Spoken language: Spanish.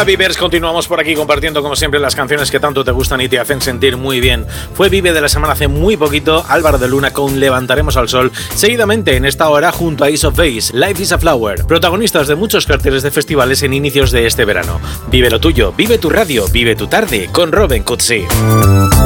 Hola Vivers, continuamos por aquí compartiendo como siempre las canciones que tanto te gustan y te hacen sentir muy bien. Fue Vive de la semana hace muy poquito, Álvaro de Luna con Levantaremos al Sol, seguidamente en esta hora junto a Ace of Base, Life is a Flower, protagonistas de muchos carteles de festivales en inicios de este verano. Vive lo tuyo, vive tu radio, vive tu tarde con Robin Cutsi.